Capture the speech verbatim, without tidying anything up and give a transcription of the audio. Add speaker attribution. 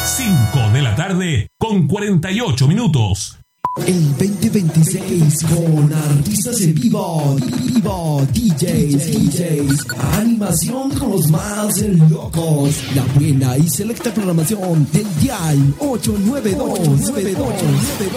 Speaker 1: cinco de la tarde con cuarenta y ocho minutos.
Speaker 2: El veinte veintiséis con artistas en vivo, vivo, D Js, D Js, animación con los más locos, la buena y selecta programación del Dial ocho nueve dos.